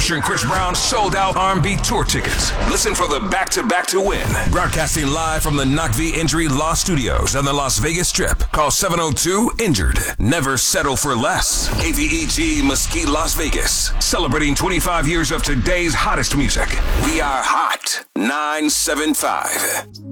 featuring Chris Brown's sold-out R&B tour tickets. Listen for the back-to-back to win. Broadcasting live from the Knock V Injury Law Studios on the Las Vegas Strip. Call 702-INJURED. Never settle for less. AVEG Mesquite, Las Vegas. Celebrating 25 years of today's hottest music. We are Hot 975.